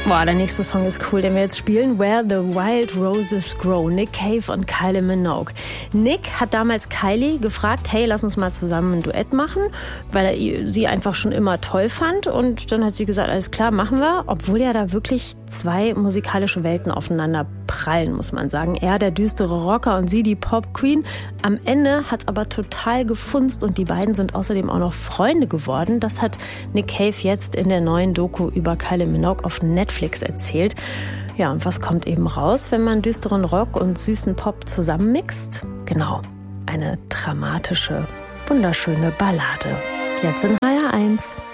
Boah, der nächste Song ist cool, den wir jetzt spielen. Where the Wild Roses Grow. Nick Cave und Kylie Minogue. Nick hat damals Kylie gefragt, hey, lass uns mal zusammen ein Duett machen, weil er sie einfach schon immer toll fand. Und dann hat sie gesagt, alles klar, machen wir. Obwohl ja da wirklich zwei musikalische Welten aufeinander prallen, muss man sagen. Er der düstere Rocker und sie die Pop-Queen. Am Ende hat's aber total gefunzt und die beiden sind außerdem auch noch Freunde geworden. Das hat Nick Cave jetzt in der neuen Doku über Kylie Minogue auf Netflix erzählt. Ja, und was kommt eben raus, wenn man düsteren Rock und süßen Pop zusammenmixt? Genau, eine dramatische, wunderschöne Ballade. Jetzt in HR1.